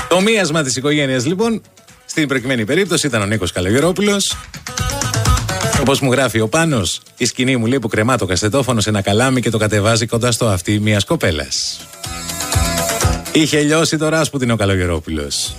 Το μοίασμα της οικογένειας λοιπόν, στην προκειμένη περίπτωση, ήταν ο Νίκος Καλογερόπουλος. Όπως μου γράφει ο Πάνος, η σκηνή μου λέει που κρεμά το κασετόφωνο σε ένα καλάμι και το κατεβάζει κοντά στο αυτί μιας κοπέλας. Είχε λιώσει το Ράσπουτιν ο Καλογερόπουλος.